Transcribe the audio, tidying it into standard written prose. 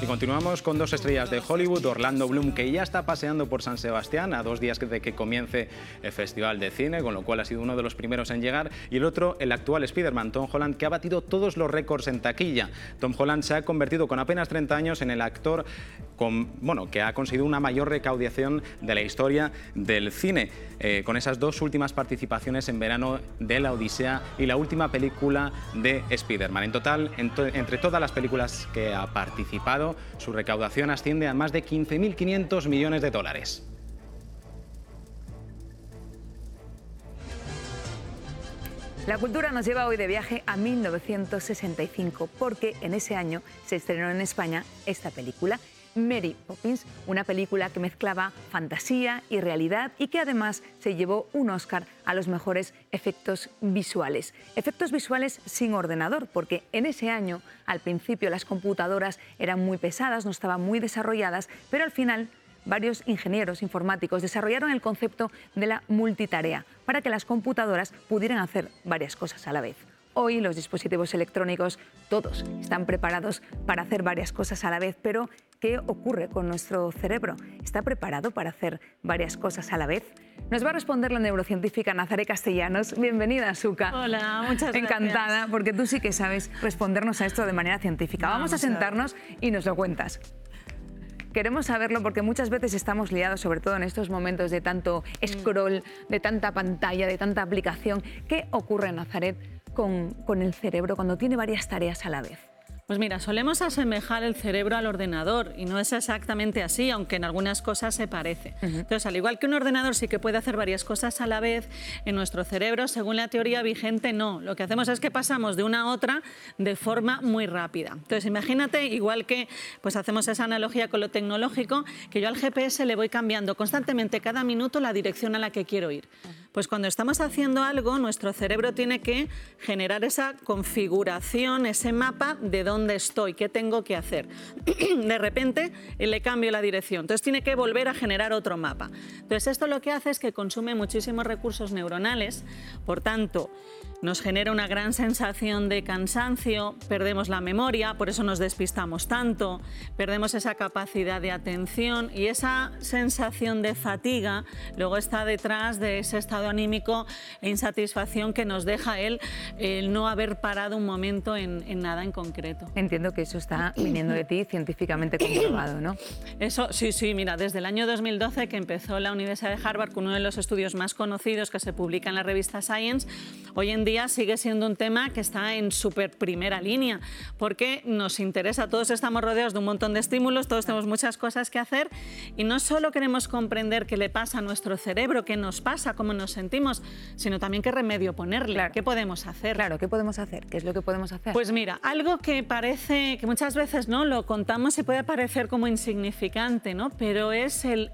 Y continuamos con dos estrellas de Hollywood, Orlando Bloom, que ya está paseando por San Sebastián a 2 días de que comience el Festival de Cine, con lo cual ha sido uno de los primeros en llegar. Y el otro, el actual Spider-Man, Tom Holland, que ha batido todos los récords en taquilla. Tom Holland se ha convertido con apenas 30 años en el actor que ha conseguido una mayor recaudación de la historia del cine, con esas 2 últimas participaciones en verano de La Odisea y la última película de Spider-Man. En total, entre todas las películas que ha participado, su recaudación asciende a más de 15.500 millones de dólares. La cultura nos lleva hoy de viaje a 1965, porque en ese año se estrenó en España esta película, Mary Poppins, una película que mezclaba fantasía y realidad y que además se llevó un Oscar a los mejores efectos visuales. Efectos visuales sin ordenador, porque en ese año, al principio, las computadoras eran muy pesadas, no estaban muy desarrolladas, pero al final varios ingenieros informáticos desarrollaron el concepto de la multitarea para que las computadoras pudieran hacer varias cosas a la vez. Hoy los dispositivos electrónicos, todos, están preparados para hacer varias cosas a la vez, pero ¿qué ocurre con nuestro cerebro? ¿Está preparado para hacer varias cosas a la vez? Nos va a responder la neurocientífica Nazaré Castellanos. Bienvenida, Azuka. Hola, muchas gracias. Encantada, porque tú sí que sabes respondernos a esto de manera científica. Vamos a sentarnos y nos lo cuentas. Queremos saberlo porque muchas veces estamos liados, sobre todo en estos momentos de tanto scroll, de tanta pantalla, de tanta aplicación. ¿Qué ocurre, Nazaret, con el cerebro cuando tiene varias tareas a la vez? Pues mira, solemos asemejar el cerebro al ordenador y no es exactamente así, aunque en algunas cosas se parece. Entonces, al igual que un ordenador sí que puede hacer varias cosas a la vez, en nuestro cerebro, según la teoría vigente, no. Lo que hacemos es que pasamos de una a otra de forma muy rápida. Entonces, imagínate, igual que pues hacemos esa analogía con lo tecnológico, que yo al GPS le voy cambiando constantemente cada minuto la dirección a la que quiero ir. Pues cuando estamos haciendo algo, nuestro cerebro tiene que generar esa configuración, ese mapa de dónde estoy, qué tengo que hacer. De repente le cambio la dirección, entonces tiene que volver a generar otro mapa. Entonces esto lo que hace es que consume muchísimos recursos neuronales, por tanto nos genera una gran sensación de cansancio, perdemos la memoria, por eso nos despistamos tanto, perdemos esa capacidad de atención y esa sensación de fatiga luego está detrás de ese estado anímico e insatisfacción que nos deja el no haber parado un momento en nada en concreto. Entiendo que eso está viniendo de ti, científicamente comprobado, ¿no? Eso, sí, mira, desde el año 2012 que empezó la Universidad de Harvard con uno de los estudios más conocidos que se publica en la revista Science, hoy en día sigue siendo un tema que está en súper primera línea, porque nos interesa, todos estamos rodeados de un montón de estímulos, todos tenemos muchas cosas que hacer y no solo queremos comprender qué le pasa a nuestro cerebro, qué nos pasa, cómo nos sentimos, sino también qué remedio ponerle, claro. ¿Qué podemos hacer? Claro, ¿qué podemos hacer? ¿Qué es lo que podemos hacer? Pues mira, algo que parece que muchas veces no lo contamos y puede parecer como insignificante, ¿no? Pero es el